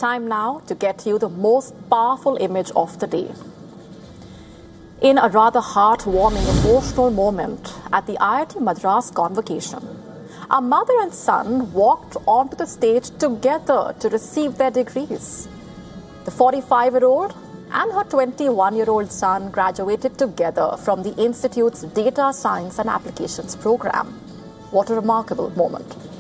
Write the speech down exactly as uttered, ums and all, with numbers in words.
Time now to get you the most powerful image of the day. In a rather heartwarming, emotional moment at the I I T Madras convocation, a mother and son walked onto the stage together to receive their degrees. The forty-five-year-old and her twenty-one-year-old son graduated together from the Institute's Data Science and Applications program. What a remarkable moment.